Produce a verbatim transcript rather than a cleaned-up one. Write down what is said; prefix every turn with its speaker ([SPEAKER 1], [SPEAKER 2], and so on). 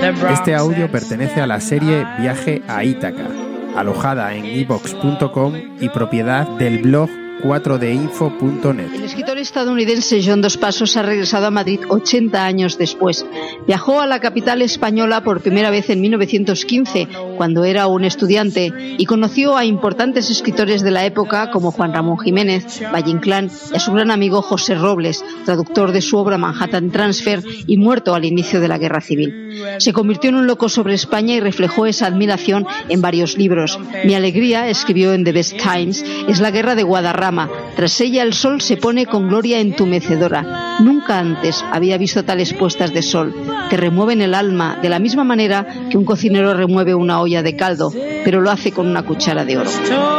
[SPEAKER 1] Este audio pertenece a la serie Viaje a Ítaca, alojada en i vox punto com y propiedad del blog cuatro d info punto net.
[SPEAKER 2] El escritor estadounidense John Dos Passos ha regresado a Madrid ochenta años después. Viajó a la capital española por primera vez en mil novecientos quince, cuando era un estudiante, y conoció a importantes escritores de la época como Juan Ramón Jiménez, Valle Inclán, y a su gran amigo José Robles, traductor de su obra Manhattan Transfer y muerto al inicio de la Guerra Civil. Se convirtió en un loco sobre España y reflejó esa admiración en varios libros. Mi alegría, escribió en The Best Times, es la guerra de Guadarrama. Tras ella el sol se pone con gloria entumecedora. Nunca antes había visto tales puestas de sol. Te remueven el alma de la misma manera que un cocinero remueve una olla de caldo, pero lo hace con una cuchara de oro.